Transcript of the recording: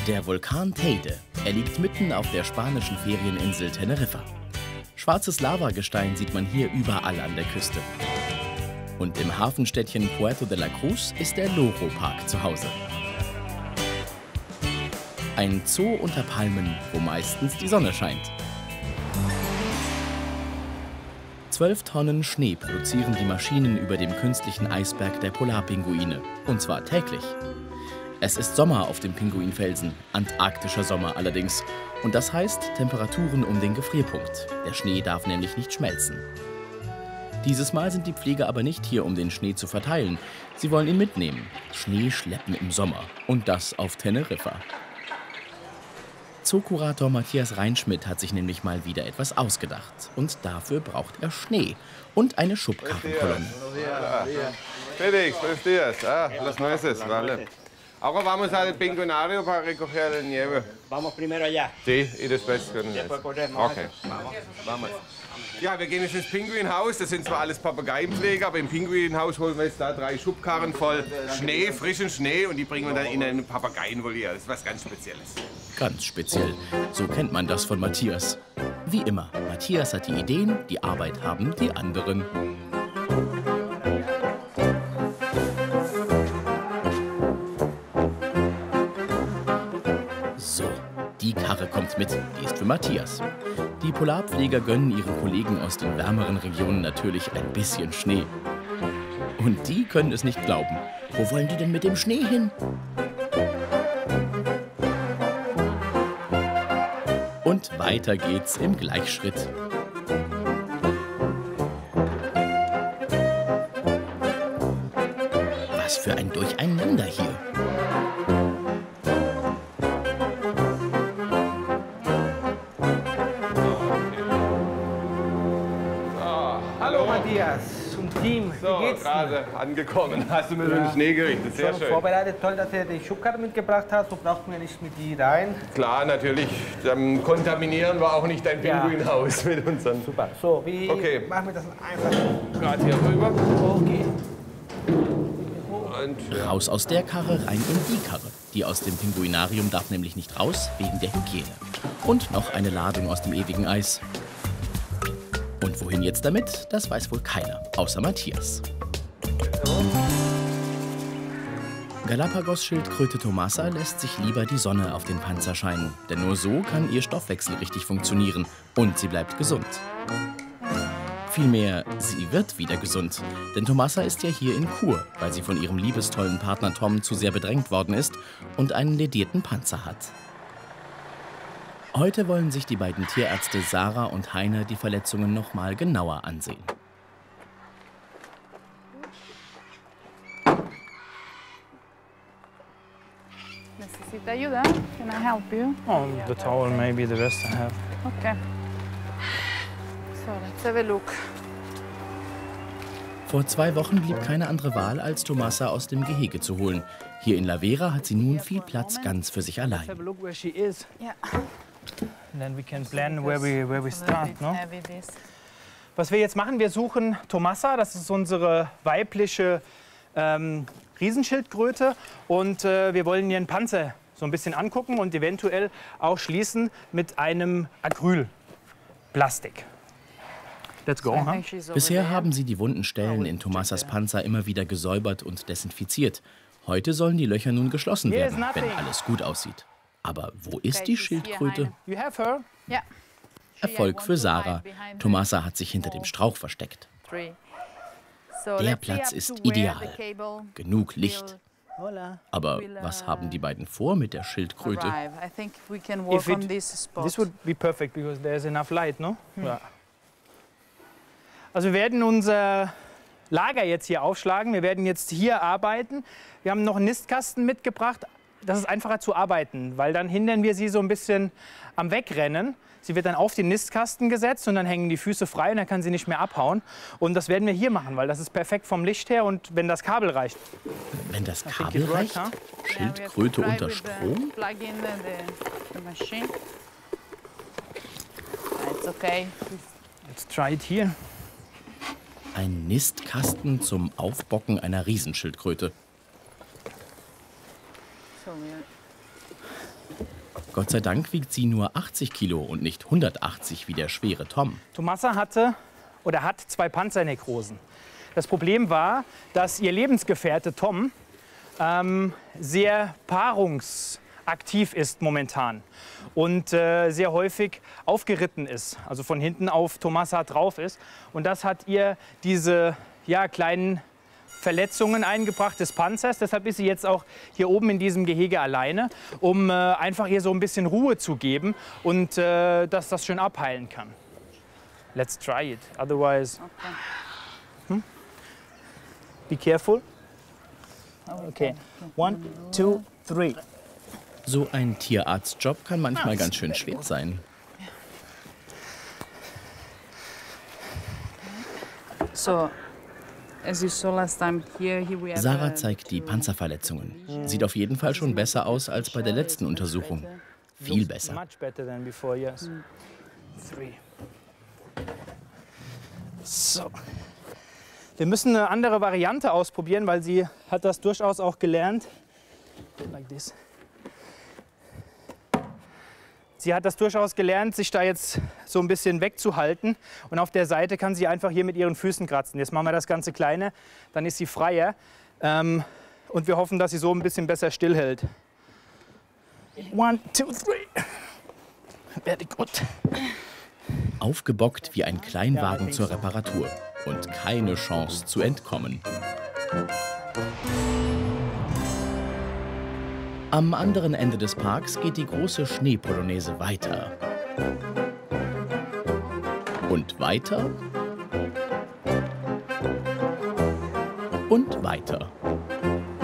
Der Vulkan Teide. Er liegt mitten auf der spanischen Ferieninsel Teneriffa. Schwarzes Lavagestein sieht man hier überall an der Küste. Und im Hafenstädtchen Puerto de la Cruz ist der Loro Park zu Hause. Ein Zoo unter Palmen, wo meistens die Sonne scheint. 12 Tonnen Schnee produzieren die Maschinen über dem künstlichen Eisberg der Polarpinguine. Und zwar täglich. Es ist Sommer auf dem Pinguinfelsen, antarktischer Sommer allerdings. Und das heißt Temperaturen um den Gefrierpunkt. Der Schnee darf nämlich nicht schmelzen. Dieses Mal sind die Pfleger aber nicht hier, um den Schnee zu verteilen. Sie wollen ihn mitnehmen. Schnee schleppen im Sommer. Und das auf Teneriffa. Zookurator Matthias Reinschmidt hat sich nämlich mal wieder etwas ausgedacht. Und dafür braucht er Schnee und eine Schubkarrenkolonne. Felix, buenos días. Los nueces, vale. Ahora vamos al pinguinario para recoger la nieve. Vamos primero allá. Sí, y después con Después podemos. Okay, vamos. Ja, wir gehen jetzt ins Pinguinhaus. Das sind zwar alles Papageienpfleger, aber im Pinguinhaus holen wir jetzt da 3 Schubkarren voll Schnee, frischen Schnee, und die bringen wir dann in eine Papageienvoliere. Das ist was ganz Spezielles. Ganz speziell. So kennt man das von Matthias. Wie immer, Matthias hat die Ideen, die Arbeit haben die anderen. So, die Karre kommt mit. Die ist für Matthias. Die Polarpfleger gönnen ihren Kollegen aus den wärmeren Regionen natürlich ein bisschen Schnee. Und die können es nicht glauben. Wo wollen die denn mit dem Schnee hin? Und weiter geht's im Gleichschritt. Was für ein Durcheinander hier. Hallo Matthias, zum Team. So, Wie geht's dir? gerade angekommen. Hast du mir den Schnee gerichtet? Sehr Schon schön. vorbereitet. Toll, dass ihr die Schubkarre mitgebracht habt. So braucht man nicht mit die rein. Klar, natürlich. Dann kontaminieren wir auch nicht dein Ja. Pinguinhaus mit unseren. Super. So, wie Okay. machen wir das einfach? Gerade hier rüber. Okay. Und Raus aus der Karre, rein in die Karre. Die aus dem Pinguinarium darf nämlich nicht raus, wegen der Hygiene. Und noch eine Ladung aus dem ewigen Eis. Und wohin jetzt damit, das weiß wohl keiner, außer Matthias. Galapagos-Schildkröte Tomasa lässt sich lieber die Sonne auf den Panzer scheinen. Denn nur so kann ihr Stoffwechsel richtig funktionieren und sie bleibt gesund. Vielmehr, sie wird wieder gesund. Denn Tomasa ist ja hier in Kur, weil sie von ihrem liebestollen Partner Tom zu sehr bedrängt worden ist und einen ledierten Panzer hat. Heute wollen sich die beiden Tierärzte Sarah und Heiner die Verletzungen noch mal genauer ansehen. Necesita ayuda? Can I help you? Oh, the towel, maybe the rest I have. Okay. So, let's have a look. Vor 2 Wochen blieb keine andere Wahl, als Tomasa aus dem Gehege zu holen. Hier in La Vera hat sie nun viel Platz ganz für sich Let's allein. have a look where she is, Yeah. and then we can plan where we start, no? Heavy this. Was wir jetzt machen, wir suchen Tomasa, das ist unsere weibliche Riesenschildkröte, und wir wollen ihren Panzer so ein bisschen angucken und eventuell auch schließen mit einem Acrylplastik. Let's go, I huh? think she's over Bisher there. haben sie die wunden Stellen in Tomasas Panzer immer wieder gesäubert und desinfiziert. Heute sollen die Löcher nun geschlossen Here is werden, wenn nothing. alles gut aussieht. Aber wo ist Okay, die she's here, Schildkröte? Heiner. You have her? Yeah. Erfolg für Sarah. Tomasa hat sich hinter dem Strauch versteckt. Der Platz ist ideal. Genug Licht. Hola. Aber was haben die beiden vor mit der Schildkröte? I think we can work If it- on this spot. This would be perfect because there's enough light, no? Ja. Also wir werden unser Lager jetzt hier aufschlagen. Wir werden jetzt hier arbeiten. Wir haben noch einen Nistkasten mitgebracht. Das ist einfacher zu arbeiten, weil dann hindern wir sie so ein bisschen am Wegrennen. Sie wird dann auf den Nistkasten gesetzt und dann hängen die Füße frei und dann kann sie nicht mehr abhauen. Und das werden wir hier machen, weil das ist perfekt vom Licht her und wenn das Kabel reicht. Wenn das think Kabel it works, reicht? huh? Schildkröte unter Strom? Plug in the machine. It's okay. Let's try it here. Ein Nistkasten zum Aufbocken einer Riesenschildkröte. So Gott sei Dank wiegt sie nur 80 Kilo und nicht 180 wie der schwere Tom. Tomasa hat 2 Panzernekrosen. Das Problem war, dass ihr Lebensgefährte Tom sehr paarungsaktiv ist momentan und sehr häufig aufgeritten ist, also von hinten auf Tomasa drauf ist. Und das hat ihr diese kleinen Verletzungen eingebracht des Panzers. Deshalb ist sie jetzt auch hier oben in diesem Gehege alleine, um einfach ihr so ein bisschen Ruhe zu geben und dass das schön abheilen kann. Let's try it, otherwise... Be careful. Okay, 1, 2, 3. So ein Tierarztjob kann manchmal ganz schön schwer sein. So, as you saw last time here we have, Sarah zeigt die Panzerverletzungen. Sieht auf jeden Fall schon besser aus als bei der letzten Untersuchung. Viel besser. Much better than before, yes. 3. So. Wir müssen eine andere Variante ausprobieren, weil sie hat das durchaus auch gelernt. Like this. Sie hat das durchaus gelernt, sich da jetzt so ein bisschen wegzuhalten. Und auf der Seite kann sie einfach hier mit ihren Füßen kratzen. Jetzt machen wir das Ganze kleiner, dann ist sie freier. Und wir hoffen, dass sie so ein bisschen besser stillhält. 1, 2, 3. Very good. Aufgebockt wie ein Kleinwagen zur Reparatur. Und keine Chance zu entkommen. Am anderen Ende des Parks geht die große Schneepolonaise weiter. Und weiter. Und weiter.